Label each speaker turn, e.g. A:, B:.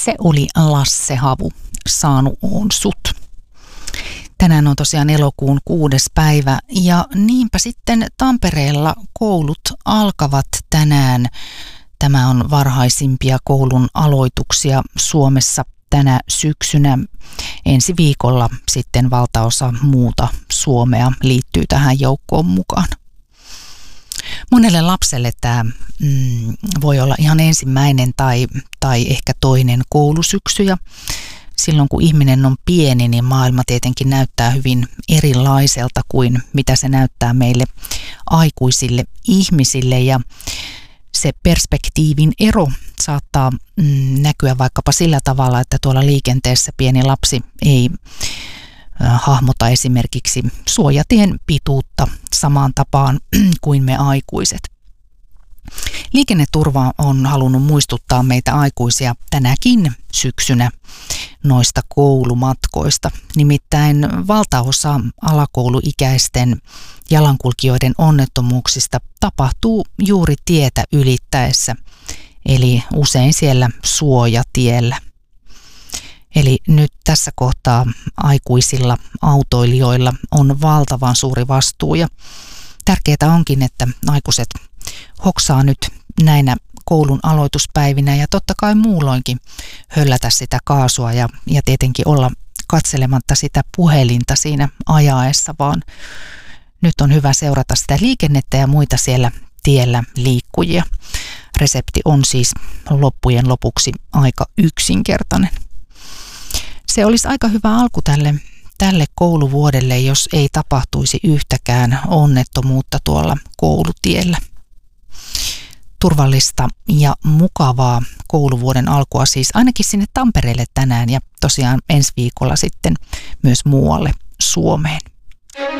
A: Se oli Lasse Havu, Saanu oon sut. Tänään on tosiaan elokuun 6. päivä ja niinpä sitten Tampereella koulut alkavat tänään. Tämä on varhaisimpia koulun aloituksia Suomessa tänä syksynä. Ensi viikolla sitten valtaosa muuta Suomea liittyy tähän joukkoon mukaan. Monelle lapselle tämä voi olla ihan ensimmäinen tai ehkä toinen koulusyksy. Ja silloin kun ihminen on pieni, niin maailma tietenkin näyttää hyvin erilaiselta kuin mitä se näyttää meille aikuisille ihmisille. Ja se perspektiivin ero saattaa näkyä vaikkapa sillä tavalla, että tuolla liikenteessä pieni lapsi ei hahmota esimerkiksi suojatien pituutta samaan tapaan kuin me aikuiset. Liikenneturva on halunnut muistuttaa meitä aikuisia tänäkin syksynä noista koulumatkoista. Nimittäin valtaosa alakouluikäisten jalankulkijoiden onnettomuuksista tapahtuu juuri tietä ylittäessä, eli usein siellä suojatiellä. Eli nyt tässä kohtaa aikuisilla autoilijoilla on valtavan suuri vastuu ja tärkeää onkin, että aikuiset hoksaa nyt näinä koulun aloituspäivinä ja totta kai muulloinkin höllätä sitä kaasua ja tietenkin olla katselematta sitä puhelinta siinä ajaessa, vaan nyt on hyvä seurata sitä liikennettä ja muita siellä tiellä liikkujia. Resepti on siis loppujen lopuksi aika yksinkertainen. Se olisi aika hyvä alku tälle kouluvuodelle, jos ei tapahtuisi yhtäkään onnettomuutta tuolla koulutiellä. Turvallista ja mukavaa kouluvuoden alkua siis ainakin sinne Tampereelle tänään ja tosiaan ensi viikolla sitten myös muualle Suomeen.